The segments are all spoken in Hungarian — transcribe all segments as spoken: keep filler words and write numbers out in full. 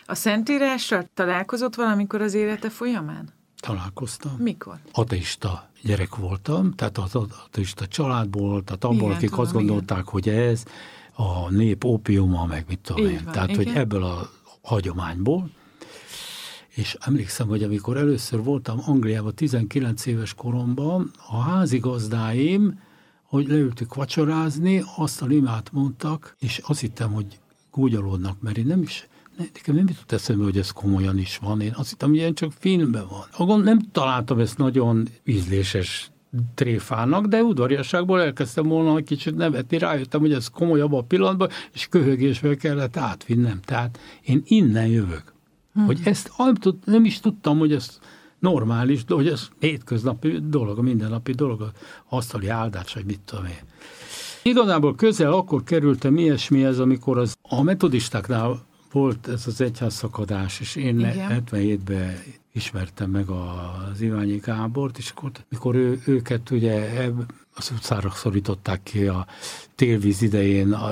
A Szentírással találkozott valamikor az élete folyamán? Találkoztam. Mikor? Ateista gyerek voltam, tehát az ateista családból, tehát abból, igen, akik tudom, azt gondolták, igen, hogy ez a nép ópiuma, meg mit tudom én. Van, tehát, igen, hogy ebből a hagyományból. És emlékszem, hogy amikor először voltam Angliában tizenkilenc éves koromban, a házigazdáim, hogy leültük vacsorázni, azt a limát mondtak, és azt hittem, hogy gúgyolódnak, mert én nem is, nekem nem jutott eszembe, hogy ez komolyan is van. Én azt hittem, hogy ilyen csak filmben van. Akkor nem találtam ezt nagyon ízléses tréfának, de udvariasságból elkezdtem volna egy kicsit nevetni, rájöttem, hogy ez komolyabb a pillanatban, és köhögésvel kellett átvinnem. Tehát én innen jövök. Hmm. Hogy ezt nem is tudtam, hogy ez normális, hogy ez hétköznapi dolog, a mindennapi dolog, az asztali áldás, vagy mit tudom én. Igazából közel akkor kerültem ilyesmihez, amikor az, a metodistáknál volt ez az egyházszakadás, és én hetvenhétben ismertem meg az Iványi Gábort, és akkor, mikor ő, őket ugye az utcára szorították ki a télvíz idején, a,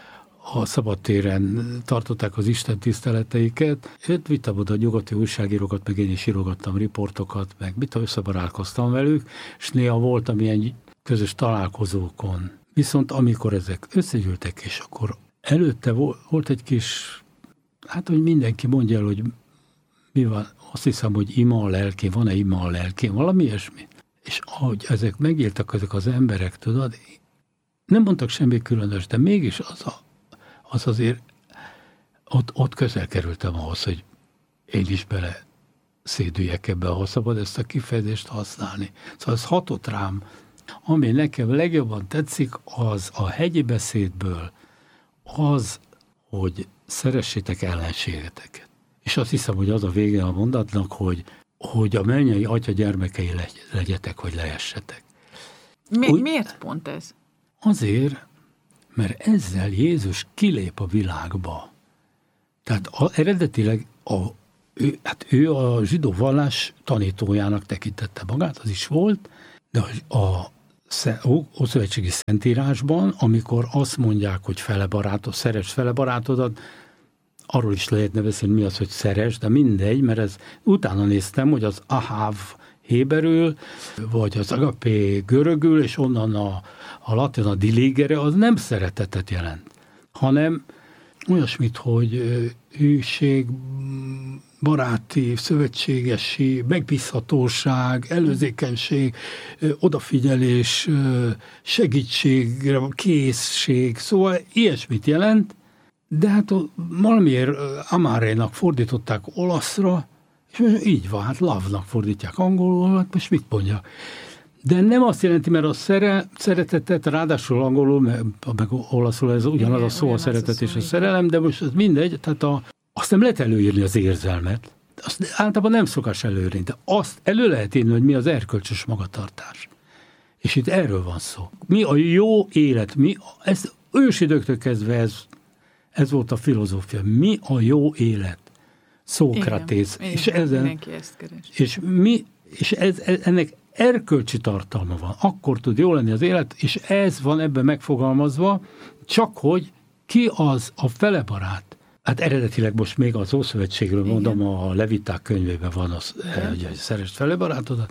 a szabadtéren tartották az Isten tiszteleteiket. Őt vittem oda a nyugati újságírókat, meg én is írogattam riportokat, meg mit összebarátkoztam velük, és néha voltam ilyen közös találkozókon. Viszont amikor ezek összegyűltek, és akkor előtte volt egy kis, hát hogy mindenki mondja el, hogy mi van, azt hiszem, hogy ima a lelkén, van-e ima a lelkén, valami ilyesmi. És ahogy ezek megírtak, ezek az emberek, tudod, nem mondtak semmi különös, de mégis az a az azért, ott, ott közel kerültem ahhoz, hogy én is bele szédüljek ebbe, ha szabad ezt a kifejezést használni. Szóval ez hatott rám. Ami nekem legjobban tetszik, az a hegyi beszédből az, hogy szeressétek ellenségeteket. És azt hiszem, hogy az a vége a mondatnak, hogy, hogy a mennyei atya gyermekei legyetek, hogy lehessetek. Mi, Úgy, miért pont ez? Azért, mert ezzel Jézus kilép a világba. Tehát a, eredetileg a, ő, hát ő a zsidó vallás tanítójának tekintette magát, az is volt, de a, a, a Ószövetségi Szentírásban, amikor azt mondják, hogy fele barátod, szeresd fele barátodat, arról is lehetne beszélni, mi az, hogy szeresd, de mindegy, mert ez utána néztem, hogy az aháv héberül, vagy az agapé görögül, és onnan a, a latin, a diligere, az nem szeretetet jelent, hanem olyasmit, hogy hűség, baráti, szövetségesi, megbízhatóság, előzékenység, odafigyelés, segítségre, készség, szóval ilyesmit jelent, de hát valamiért amárénak fordították olaszra, és így van, hát love-nak fordítják angolul, hát most mit mondja? De nem azt jelenti, mert a szere, szeretetet, ráadásul angolul, meg, meg olaszul ez ugyanaz a szó, a szeretet és a szerelem, de most ez mindegy, tehát a, azt nem lehet előírni az érzelmet, azt általában nem szokás előírni, de azt elő lehet írni, hogy mi az erkölcsös magatartás. És itt erről van szó. Mi a jó élet? Mi, ez ősidőktől kezdve ez, ez volt a filozófia. Mi a jó élet? Szókratész. Igen, és, ezen, és, mi, és ez, ennek erkölcsi tartalma van. Akkor tud jó lenni az élet, és ez van ebben megfogalmazva, csak hogy ki az a felebarát. Hát eredetileg most még az Ószövetségről mondom, a Leviták könyvében van az, hogy szeresd felebarátodat.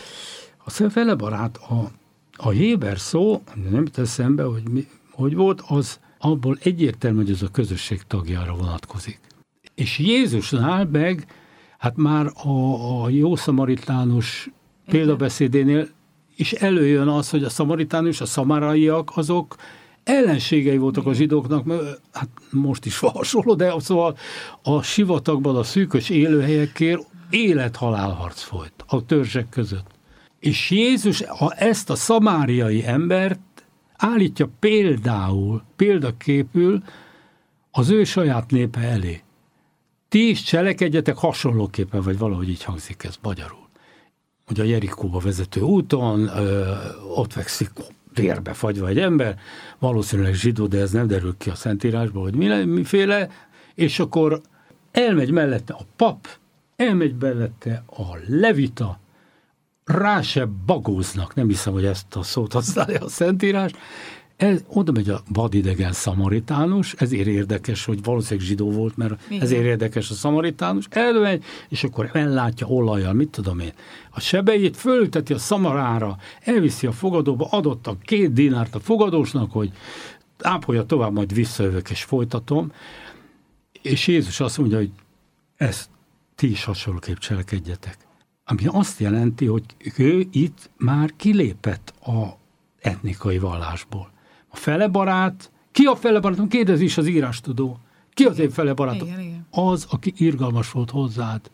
A felebarát, a, a héber szó, nem teszem be, hogy, mi, hogy volt, az abból egyértelmű, hogy ez a közösség tagjára vonatkozik. És Jézusnál meg, hát már a, a jó szamaritánus példabeszédénél is előjön az, hogy a szamaritánus, a szamaraiak, azok ellenségei voltak a zsidóknak, mert hát most is van hasonló, de szóval a sivatagban, a szűkös élőhelyekért élet-halálharc folyt a törzsek között. És Jézus ha ezt a szamáriai embert állítja például, példaképül az ő saját népe elé. Ti is cselekedjetek hasonlóképpen, vagy valahogy így hangzik ez magyarul. Ugye a Jerikóba vezető úton, ö, ott fekszik vérbe fagyva egy ember, valószínűleg zsidó, de ez nem derül ki a Szentírásból, hogy mi, miféle, és akkor elmegy mellette a pap, elmegy mellette a levita, rá se bagóznak, nem hiszem, hogy ezt a szót használja a Szentírás, Ez, oda megy a vadidegen szamaritánus, ezért érdekes, hogy valószínűleg zsidó volt, mert igen. ezért érdekes a szamaritánus, elmegy, és akkor ellátja olajjal, mit tudom én. A sebeit fölülteti a szamarára, elviszi a fogadóba, adott a két dinárt a fogadósnak, hogy ápolja tovább, majd visszajövök és folytatom. És Jézus azt mondja, hogy ezt ti is hasonlóképp cselekedjetek. Ami azt jelenti, hogy ő itt már kilépett a etnikai vallásból. A fele barát, ki a fele barátom? Kérdez is az írástudó. Ki az én fele barátom? Igen, igen. Az, aki irgalmas volt hozzád.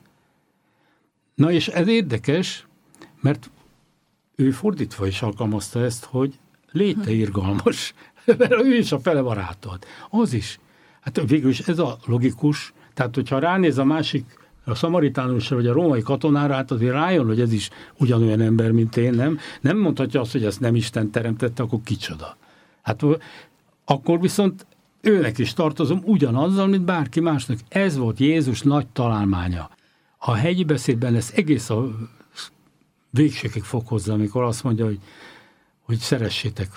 Na és ez érdekes, mert ő fordítva is alkalmazta ezt, hogy légy te irgalmas, mert ő is a fele barátod. Az is. Hát végül is ez a logikus. Tehát, hogyha ránéz a másik, a szamaritánusra, vagy a római katonára, hát azért rájön, hogy ez is ugyanolyan ember, mint én, nem? Nem mondhatja azt, hogy ezt nem Isten teremtette, akkor kicsoda. Hát akkor viszont őnek is tartozom ugyanazzal, mint bárki másnak. Ez volt Jézus nagy találmánya. A hegyi beszédben ez egész a végségig fog hozzá, amikor azt mondja, hogy, hogy szeressétek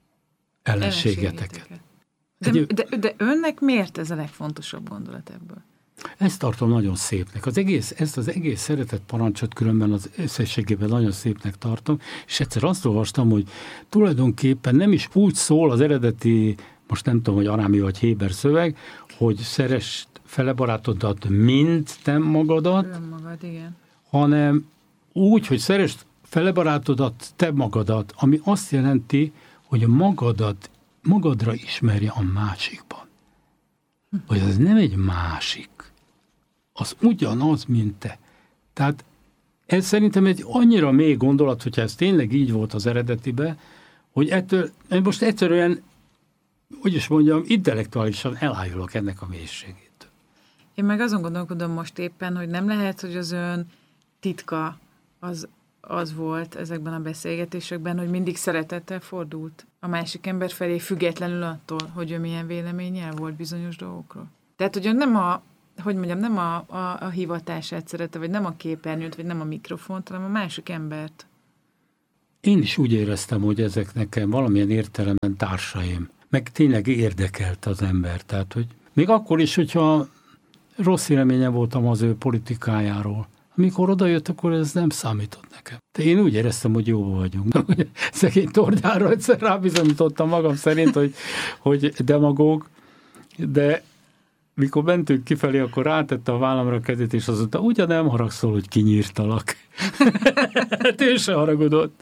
ellenségeteket. De, Egy, de, de önnek miért ez a legfontosabb gondolat ebből? Ezt tartom nagyon szépnek. Az egész, ezt az egész szeretett parancsot különben az összességében nagyon szépnek tartom, és egyszer azt olvastam, hogy tulajdonképpen nem is úgy szól az eredeti, most nem tudom, hogy arámi vagy héber szöveg, hogy szeresd fele barátodat, mint te magadat, Önmagad, igen. hanem úgy, hogy szeresd fele barátodat, te magadat, ami azt jelenti, hogy a magadat, magadra ismerje a másikban. Hogy ez nem egy másik, az ugyanaz, mint te. Tehát ez szerintem egy annyira mély gondolat, hogyha ez tényleg így volt az eredetibe, hogy ettől, most egyszerűen, hogy is mondjam, intellektuálisan elájulok ennek a mélységét. Én meg azon gondolkodom most éppen, hogy nem lehet, hogy az ön titka az, az volt ezekben a beszélgetésekben, hogy mindig szeretettel fordult a másik ember felé, függetlenül attól, hogy ő milyen véleménnyel volt bizonyos dolgokról. Tehát, hogy ön nem a, hogy mondjam, nem a, a, a hivatását szerette, vagy nem a képernyőt, vagy nem a mikrofont, hanem a másik embert. Én is úgy éreztem, hogy ezek nekem valamilyen értelemben társaim. Meg tényleg érdekelt az ember. Tehát, hogy még akkor is, hogyha rossz véleményen voltam az ő politikájáról, amikor odajött, akkor ez nem számított nekem. De én úgy éreztem, hogy jó vagyunk. Szegény Torgyára egyszer rábizonyítottam magam szerint, hogy, hogy demagóg, de mikor mentünk kifelé, akkor rátette a vállamra a kezét, és azt mondta, ugyan nem haragszol, hogy kinyírtalak. Hát ő se haragudott.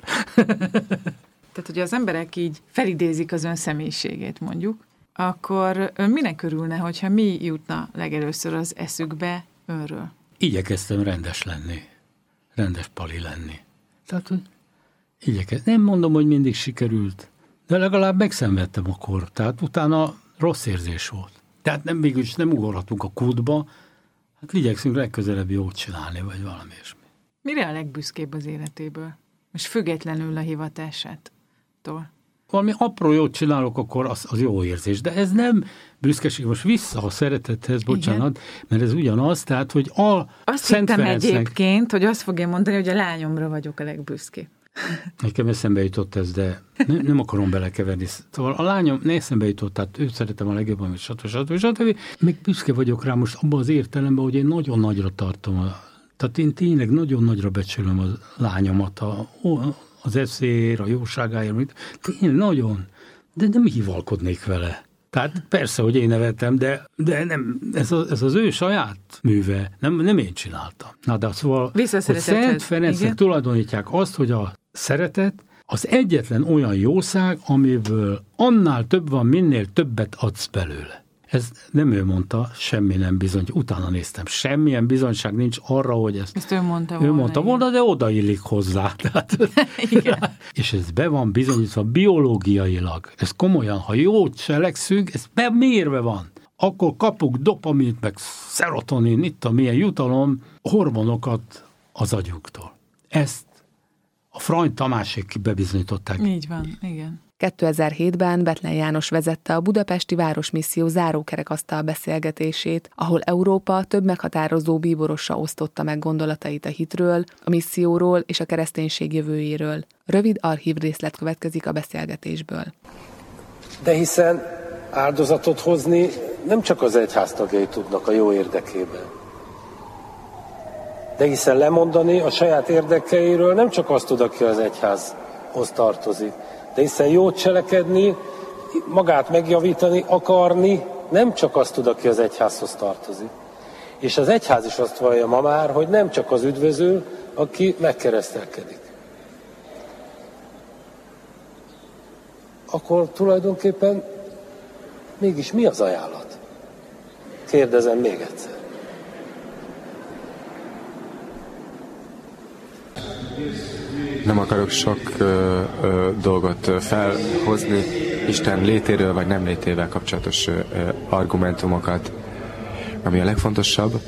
Tehát, hogy az emberek így felidézik az ön személyiségét, mondjuk, akkor ön minek örülne, hogyha mi jutna legelőször az eszükbe önről? Igyekeztem rendes lenni. Rendes pali lenni. Tehát, hogy igyekeztem. Nem mondom, hogy mindig sikerült, de legalább megszenvedtem akkor. Tehát utána rossz érzés volt. Tehát nem, mégis nem ugorhatunk a kútba, hát igyekszünk legközelebb jót csinálni, vagy valami ilyesmi. Mire a legbüszkébb az életéből? Most függetlenül a hivatásától. Valami apró jót csinálok, akkor az, az jó érzés. De ez nem büszkeség, most vissza a szeretethez, bocsánat, igen. Mert ez ugyanaz, tehát, hogy a Azt Szent hittem Ferencnek... egyébként, hogy azt fogja mondani, hogy a lányomra vagyok a legbüszkébb. Nekem eszembe jutott ez, de nem, nem akarom belekeverni. Szóval a lányom ne eszembe jutott, tehát őt szeretem a legjobban, és stb. stb. stb. Még büszke vagyok rá most abban az értelemben, hogy én nagyon nagyra tartom. A, tehát én tényleg nagyon nagyra becsülöm a lányomat, a, az eszéért, a jóságáért, tényleg nagyon, de nem hivalkodnék vele. Tehát persze, hogy én nevetem, de, de nem, ez, a, ez az ő saját műve, nem, nem én csináltam. Na de szóval, hogy Szent Ferencnek tulajdonítják azt, hogy a szeretet az egyetlen olyan jószág, amiből annál több van, minél többet adsz belőle. Ez nem ő mondta, semmi nem bizony, utána néztem, semmilyen bizonyság nincs arra, hogy ezt, ezt ő mondta ő volna. Ő mondta volna, de odaillik hozzá. Tehát, és ez be van bizonyítva biológiailag. Ez komolyan, ha jót cselekszünk, ez be mérve van. Akkor kapunk dopamint, meg szerotonin, itt a milyen jutalom, hormonokat az agyuktól. Ezt a Frany Tamásék bebizonyították. Így van, igen. kétezer-hétben Bethlen János vezette a Budapesti Városmisszió zárókerekasztal beszélgetését, ahol Európa több meghatározó bíborossa osztotta meg gondolatait a hitről, a misszióról és a kereszténység jövőjéről. Rövid archív részlet következik a beszélgetésből. De hiszen áldozatot hozni nem csak az egyház tagjai tudnak a jó érdekében. De hiszen lemondani a saját érdekeiről nem csak azt tud, aki az egyházhoz tartozik. De hiszen jót cselekedni, magát megjavítani, akarni, nem csak azt tud, aki az egyházhoz tartozik. És az egyház is azt vallja ma már, hogy nem csak az üdvözül, aki megkeresztelkedik. Akkor tulajdonképpen mégis mi az ajánlat? Kérdezem még egyszer. Nem akarok sok ö, ö, dolgot felhozni Isten létéről vagy nem létével kapcsolatos ö, argumentumokat. Ami a legfontosabb,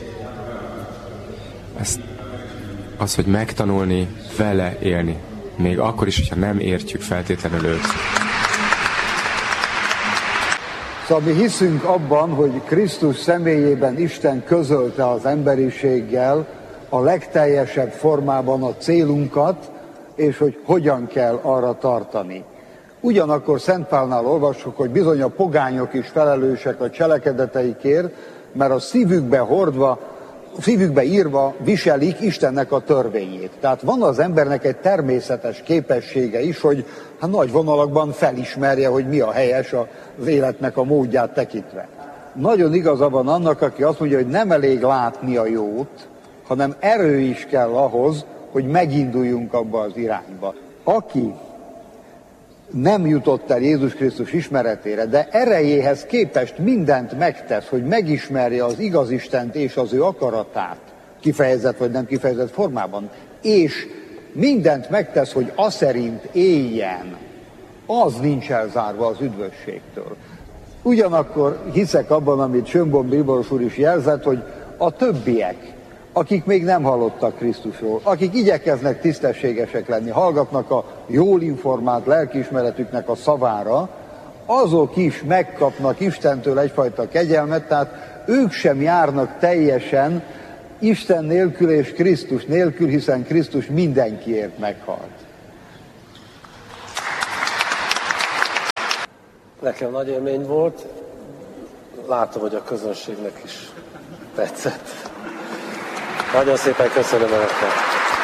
ez az, hogy megtanulni vele élni. Még akkor is, hogyha nem értjük feltétlenül őt. Szóval mi hiszünk abban, hogy Krisztus személyében Isten közölte az emberiséggel a legteljesebb formában a célunkat, és hogy hogyan kell arra tartani. Ugyanakkor Szent Pálnál olvassuk, hogy bizony a pogányok is felelősek a cselekedeteikért, mert a szívükbe hordva, szívükbe írva viselik Istennek a törvényét. Tehát van az embernek egy természetes képessége is, hogy hát nagy vonalakban felismerje, hogy mi a helyes az életnek a módját tekintve. Nagyon igaza van annak, aki azt mondja, hogy nem elég látni a jót, hanem erő is kell ahhoz, hogy meginduljunk abba az irányba. Aki nem jutott el Jézus Krisztus ismeretére, de erejéhez képest mindent megtesz, hogy megismerje az igaz Istent és az ő akaratát, kifejezett vagy nem kifejezett formában, és mindent megtesz, hogy aszerint éljen, az nincs elzárva az üdvösségtől. Ugyanakkor hiszek abban, amit Schönborn bíboros úr is jelzett, hogy a többiek, akik még nem hallottak Krisztusról, akik igyekeznek tisztességesek lenni, hallgatnak a jól informált lelkiismeretüknek a szavára, azok is megkapnak Istentől egyfajta kegyelmet, tehát ők sem járnak teljesen Isten nélkül és Krisztus nélkül, hiszen Krisztus mindenkiért meghalt. Nekem nagy élmény volt, látom, hogy a közönségnek is tetszett. Nagyon szépen köszönöm önöket!